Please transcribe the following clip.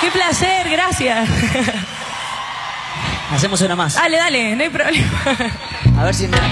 Qué placer, gracias. Hacemos una más. Dale, dale, no hay problema. A ver si...